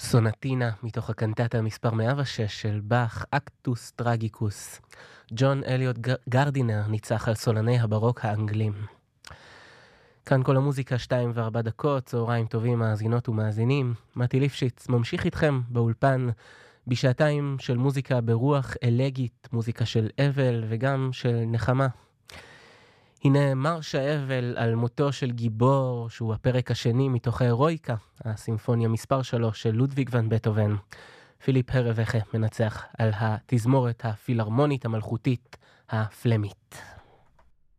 סונטינה מתוך הקנטטה מספר 106 של באך, אקטוס טרגיקוס. ג'ון אליוט גרדינר ניצח על סולני הברוק האנגלים. כאן כל המוזיקה 2:04, צהריים טובים מאזינות ומאזינים. מתי ליפשיץ ממשיך איתכם באולפן בשעתיים של מוזיקה ברוח אלגית, מוזיקה של אבל וגם של נחמה. הנה מרש האבל על מותו של גיבור, שהוא הפרק השני מתוך ההירואיקה, הסימפוניה מספר 3 של לודוויג ון בטהובן. פיליפ הרווחה מנצח על התזמורת הפילהרמונית המלכותית הפלמית.